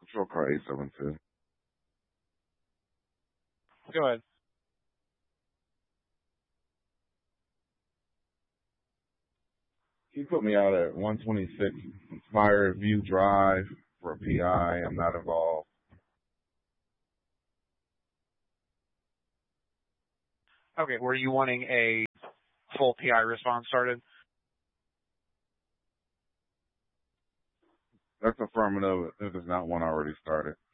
Patrol car 872. Go ahead. He put me out at 126 Fire View Drive for a PI. I'm not involved. Okay, were you wanting a full PI response started? That's affirmative if there's not one already started.